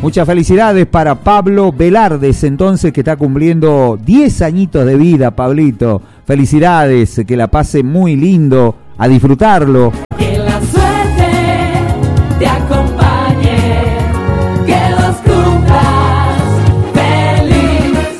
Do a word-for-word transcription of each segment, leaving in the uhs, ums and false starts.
Muchas felicidades para Pablo Velardes, entonces, que está cumpliendo diez añitos de vida, Pablito. Felicidades, que la pase muy lindo, a disfrutarlo. Que la suerte te acompañe, que los cumplas feliz.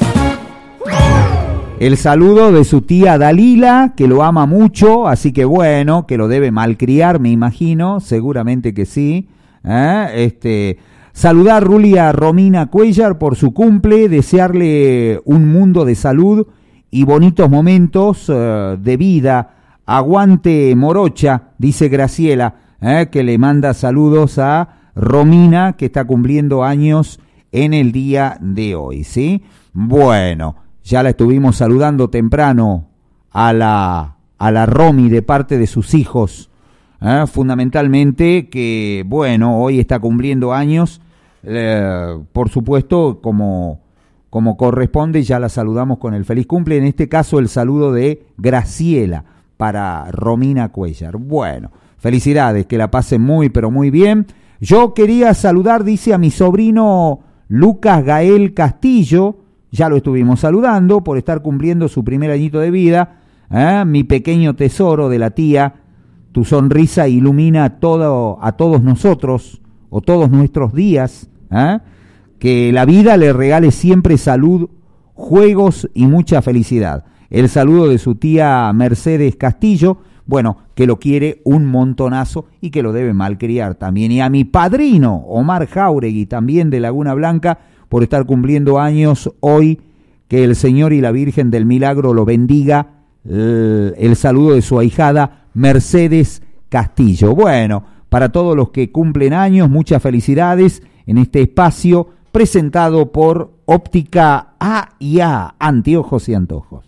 El saludo de su tía Dalila, que lo ama mucho, así que bueno, que lo debe malcriar, me imagino, seguramente que sí. ¿Eh? Este... Saludar Ruli a Romina Cuellar por su cumple, desearle un mundo de salud y bonitos momentos uh, de vida. Aguante Morocha, dice Graciela, eh, que le manda saludos a Romina, que está cumpliendo años en el día de hoy, ¿sí? Bueno, ya la estuvimos saludando temprano a la, a la Romy de parte de sus hijos, eh, fundamentalmente que, bueno, hoy está cumpliendo años. Eh, por supuesto, como, como corresponde, ya la saludamos con el feliz cumple, en este caso el saludo de Graciela para Romina Cuellar. Bueno, felicidades, que la pasen muy pero muy bien. Yo quería saludar, dice, a mi sobrino Lucas Gael Castillo, ya lo estuvimos saludando por estar cumpliendo su primer añito de vida, ¿eh? Mi pequeño tesoro de la tía, tu sonrisa ilumina a, todo, a todos nosotros, o todos nuestros días, ¿eh? Que la vida le regale siempre salud, juegos y mucha felicidad. El saludo de su tía Mercedes Castillo, bueno, que lo quiere un montonazo y que lo debe malcriar también. Y a mi padrino, Omar Jauregui, también de Laguna Blanca, por estar cumpliendo años hoy, que el Señor y la Virgen del Milagro lo bendiga. El, el saludo de su ahijada Mercedes Castillo. Bueno, para todos los que cumplen años, muchas felicidades en este espacio presentado por Óptica A y A, anteojos y antojos.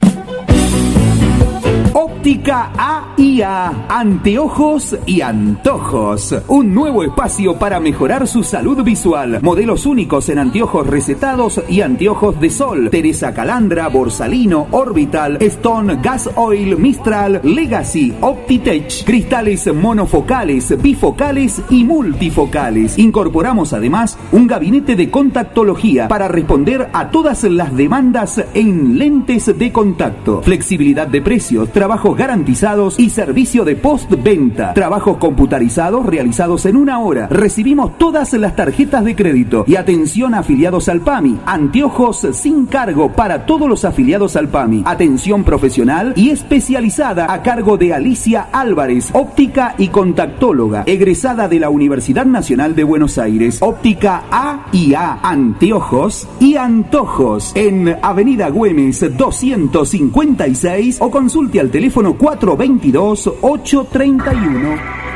Óptica A y A, anteojos y antojos. Un nuevo espacio para mejorar su salud visual. Modelos únicos en anteojos recetados y anteojos de sol. Teresa Calandra, Borsalino, Orbital, Stone, Gas Oil, Mistral, Legacy, Optitech. Cristales monofocales, bifocales y multifocales. Incorporamos además un gabinete de contactología para responder a todas las demandas en lentes de contacto. Flexibilidad de precios, trabajos garantizados y servicio de postventa. Trabajos computarizados realizados en una hora. Recibimos todas las tarjetas de crédito y atención a afiliados al PAMI. Anteojos sin cargo para todos los afiliados al PAMI. Atención profesional y especializada a cargo de Alicia Álvarez, óptica y contactóloga, egresada de la Universidad Nacional de Buenos Aires. Óptica A y A, anteojos y antojos en Avenida Güemes doscientos cincuenta y seis o consulte al teléfono cuatro veintidós, ocho treinta y uno.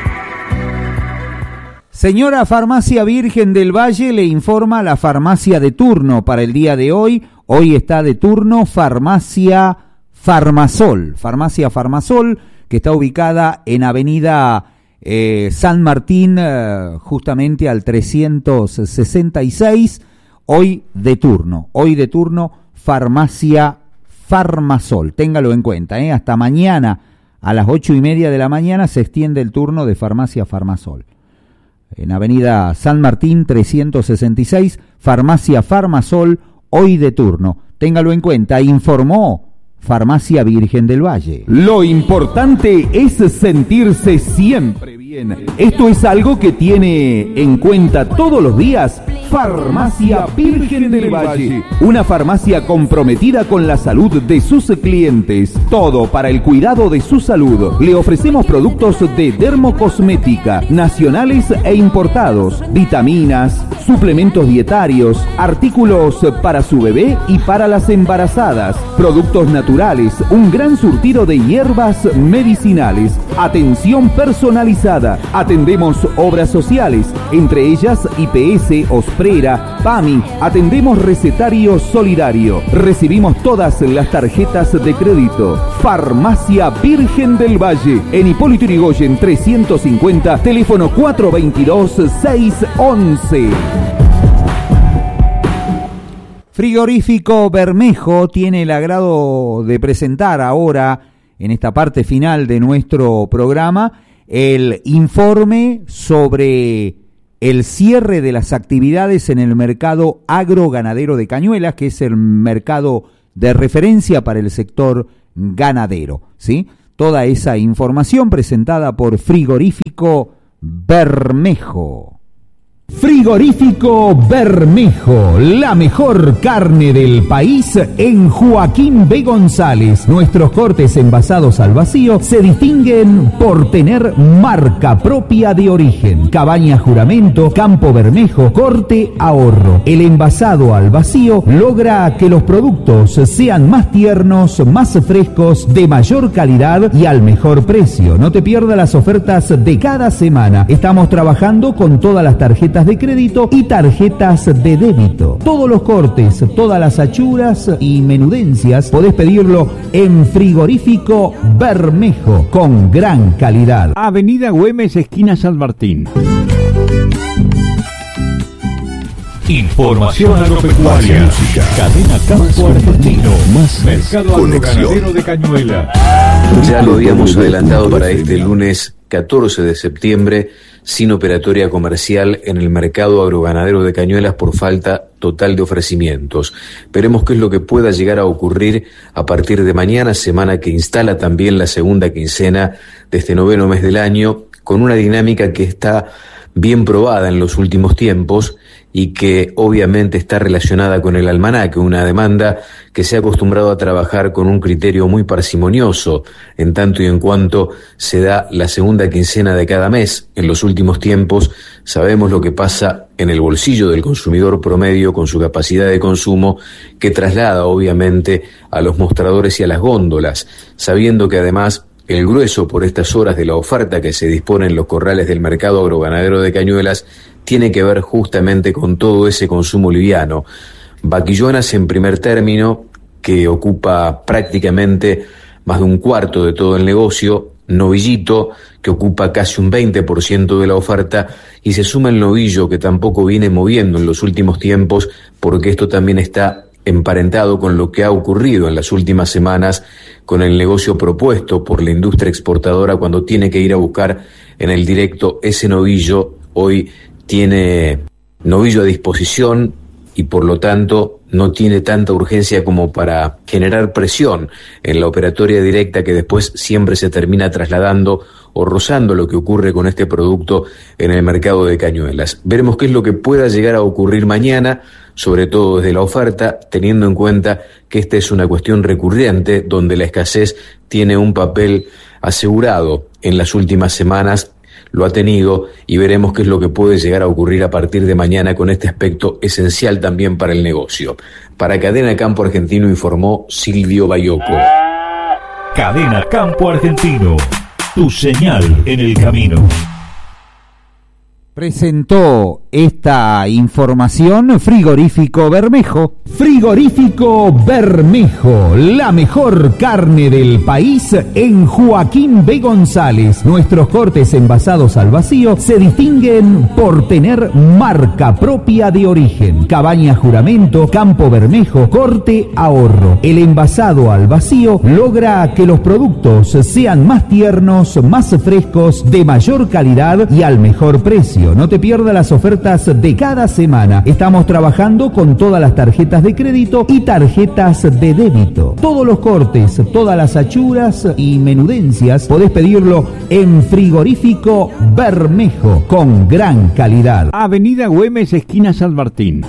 Señora Farmacia Virgen del Valle, le informa la farmacia de turno para el día de hoy. Hoy está de turno Farmacia Farmasol. Farmacia Farmasol, que está ubicada en Avenida eh, San Martín, eh, justamente al trescientos sesenta y seis. Hoy de turno. Hoy de turno Farmacia Farmasol, téngalo en cuenta, ¿eh? Hasta mañana a las ocho y media de la mañana se extiende el turno de Farmacia Farmasol. En Avenida San Martín trescientos sesenta y seis, Farmacia Farmasol, hoy de turno. Téngalo en cuenta, informó Farmacia Virgen del Valle. Lo importante es sentirse siempre bien. Esto es algo que tiene en cuenta todos los días Farmacia Virgen del Valle, una farmacia comprometida con la salud de sus clientes. Todo para el cuidado de su salud. Le ofrecemos productos de dermocosmética, nacionales e importados, vitaminas, suplementos dietarios, artículos para su bebé y para las embarazadas, productos naturales, un gran surtido de hierbas medicinales, atención personalizada. Atendemos obras sociales, entre ellas I P S, Osprera, PAMI. Atendemos recetario solidario. Recibimos todas las tarjetas de crédito. Farmacia Virgen del Valle, en Hipólito Yrigoyen trescientos cincuenta, teléfono cuatro veintidós, seis once. Frigorífico Bermejo tiene el agrado de presentar ahora, en esta parte final de nuestro programa, el informe sobre el cierre de las actividades en el mercado agroganadero de Cañuelas, que es el mercado de referencia para el sector ganadero, ¿sí? Toda esa información presentada por Frigorífico Bermejo. Frigorífico Bermejo, la mejor carne del país en Joaquín B. González. Nuestros cortes envasados al vacío se distinguen por tener marca propia de origen. Cabaña Juramento, Campo Bermejo, Corte Ahorro. El envasado al vacío logra que los productos sean más tiernos, más frescos, de mayor calidad y al mejor precio. No te pierdas las ofertas de cada semana. Estamos trabajando con todas las tarjetas de crédito y tarjetas de débito. Todos los cortes, todas las achuras y menudencias podés pedirlo en Frigorífico Bermejo con gran calidad. Avenida Güemes, esquina San Martín. Información agropecuaria. Música. Cadena Campo Argentino. Más mercado agroganadero de Cañuelas. Ya lo habíamos adelantado para este lunes catorce de septiembre, sin operatoria comercial en el mercado agroganadero de Cañuelas por falta total de ofrecimientos. Veremos qué es lo que pueda llegar a ocurrir a partir de mañana, semana que instala también la segunda quincena de este noveno mes del año, con una dinámica que está bien probada en los últimos tiempos y que obviamente está relacionada con el almanaque, una demanda que se ha acostumbrado a trabajar con un criterio muy parsimonioso, en tanto y en cuanto se da la segunda quincena de cada mes. En los últimos tiempos sabemos lo que pasa en el bolsillo del consumidor promedio con su capacidad de consumo, que traslada obviamente a los mostradores y a las góndolas, sabiendo que además el grueso por estas horas de la oferta que se dispone en los corrales del mercado agroganadero de Cañuelas tiene que ver justamente con todo ese consumo liviano. Vaquillonas en primer término, que ocupa prácticamente más de un cuarto de todo el negocio, novillito, que ocupa casi un veinte por ciento de la oferta, y se suma el novillo, que tampoco viene moviendo en los últimos tiempos, porque esto también está emparentado con lo que ha ocurrido en las últimas semanas con el negocio propuesto por la industria exportadora cuando tiene que ir a buscar en el directo ese novillo. Hoy tiene novillo a disposición y por lo tanto no tiene tanta urgencia como para generar presión en la operatoria directa, que después siempre se termina trasladando o rozando lo que ocurre con este producto en el mercado de Cañuelas. Veremos qué es lo que pueda llegar a ocurrir mañana, sobre todo desde la oferta, teniendo en cuenta que esta es una cuestión recurrente donde la escasez tiene un papel asegurado en las últimas semanas, lo ha tenido, y veremos qué es lo que puede llegar a ocurrir a partir de mañana con este aspecto esencial también para el negocio. Para Cadena Campo Argentino informó Silvio Bayoco. Cadena Campo Argentino, tu señal en el camino. Presentó esta información Frigorífico Bermejo. Frigorífico Bermejo, la mejor carne del país en Joaquín B. González. Nuestros cortes envasados al vacío se distinguen por tener marca propia de origen. Cabaña Juramento, Campo Bermejo, Corte Ahorro. El envasado al vacío logra que los productos sean más tiernos, más frescos, de mayor calidad y al mejor precio. No te pierdas las ofertas de cada semana. Estamos trabajando con todas las tarjetas de crédito y tarjetas de débito. Todos los cortes, todas las achuras y menudencias podés pedirlo en Frigorífico Bermejo con gran calidad. Avenida Güemes, esquina San Martín.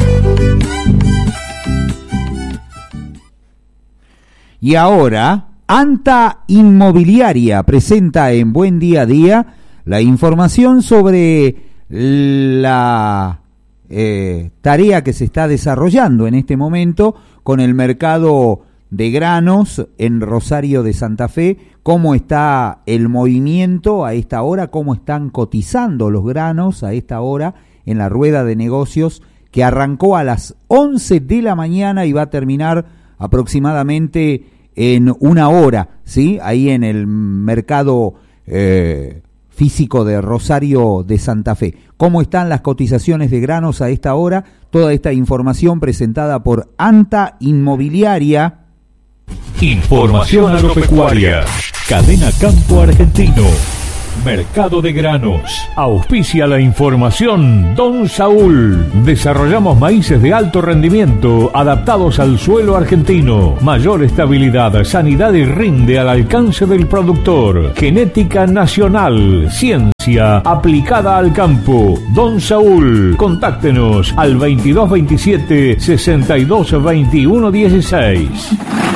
Y ahora, Anta Inmobiliaria presenta en Buen Día a Día la información sobre la eh, tarea que se está desarrollando en este momento con el mercado de granos en Rosario de Santa Fe, cómo está el movimiento a esta hora, cómo están cotizando los granos a esta hora en la rueda de negocios que arrancó a las once de la mañana y va a terminar aproximadamente en una hora, ¿sí? Ahí en el mercado eh, físico de Rosario de Santa Fe. ¿Cómo están las cotizaciones de granos a esta hora? Toda esta información presentada por Anta Inmobiliaria. Información agropecuaria. Cadena Campo Argentino. Mercado de granos. Auspicia la información Don Saúl. Desarrollamos maíces de alto rendimiento adaptados al suelo argentino. Mayor estabilidad, sanidad y rinde al alcance del productor. Genética nacional. Ciencia aplicada al campo. Don Saúl. Contáctenos al veintidós veintisiete sesenta y dos veintiuno dieciséis.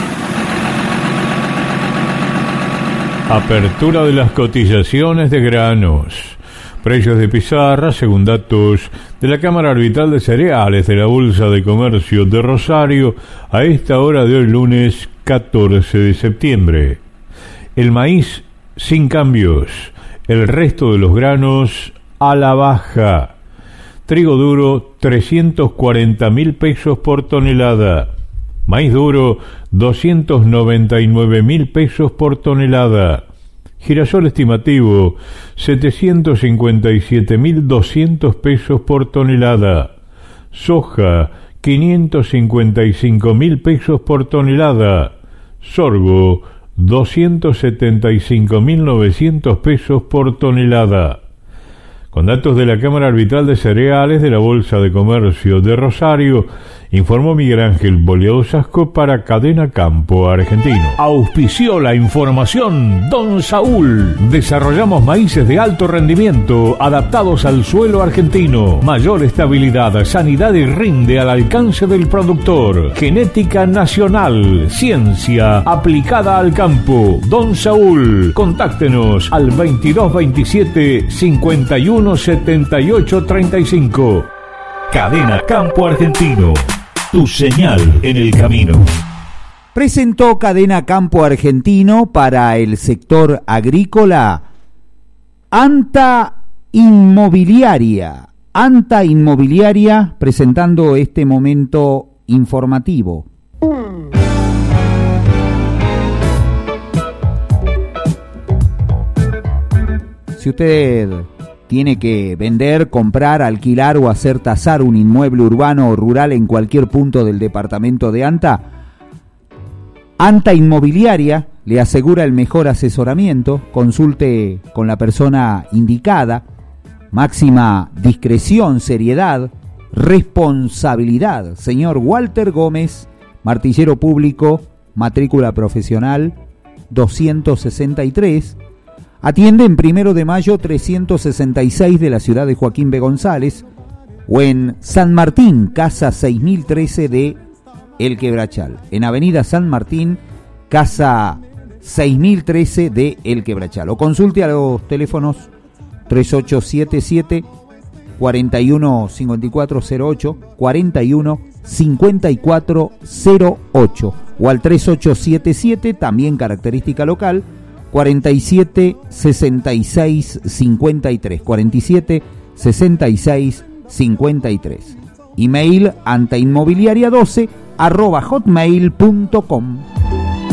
Apertura de las cotizaciones de granos. Precios de pizarra según datos de la Cámara Arbitral de Cereales de la Bolsa de Comercio de Rosario a esta hora de hoy lunes catorce de septiembre. El maíz sin cambios, el resto de los granos a la baja. Trigo duro trescientos cuarenta mil pesos por tonelada. Maíz duro, doscientos noventa y nueve mil pesos por tonelada. Girasol estimativo, setecientos cincuenta y siete mil doscientos pesos por tonelada. Soja, quinientos cincuenta y cinco mil pesos por tonelada. Sorgo, doscientos setenta y cinco mil novecientos pesos por tonelada. Con datos de la Cámara Arbitral de Cereales de la Bolsa de Comercio de Rosario, informó Miguel Ángel Boleado Sasco para Cadena Campo Argentino. Auspició la información Don Saúl. Desarrollamos maíces de alto rendimiento adaptados al suelo argentino. Mayor estabilidad, sanidad y rinde al alcance del productor. Genética nacional. Ciencia aplicada al campo. Don Saúl. Contáctenos al veintidós veintisiete cincuenta y uno setenta y ocho treinta y cinco. Cadena Campo Argentino. Tu señal en el camino. Presentó Cadena Campo Argentino para el sector agrícola Anta Inmobiliaria. Anta Inmobiliaria presentando este momento informativo. Si usted tiene que vender, comprar, alquilar o hacer tasar un inmueble urbano o rural en cualquier punto del departamento de Anta, Anta Inmobiliaria le asegura el mejor asesoramiento. Consulte con la persona indicada. Máxima discreción, seriedad, responsabilidad. Señor Walter Gómez, martillero público, matrícula profesional doscientos sesenta y tres. Atiende en Primero de Mayo trescientos sesenta y seis de la ciudad de Joaquín B. González o en San Martín, casa seis mil trece de El Quebrachal. En Avenida San Martín, casa seis mil trece de El Quebrachal. O consulte a los teléfonos tres ocho siete siete, cuatro uno cinco cuatro cero ocho, cuatro uno cinco cuatro cero ocho o al tres ocho siete siete, también característica local, cuarenta y siete sesenta y seis cincuenta y tres, cuarenta y siete sesenta y seis cincuenta y tres. Email antainmobiliaria doce arroba hotmail punto com.